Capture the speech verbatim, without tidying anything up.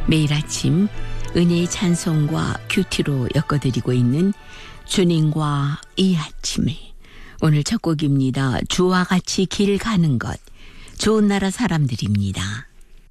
매일 아침 은혜의 찬송과 큐티로 엮어드리고 있는 주님과 이 아침을, 오늘 첫 곡입니다. 주와 같이 길 가는 것, 좋은 나라 사람들입니다.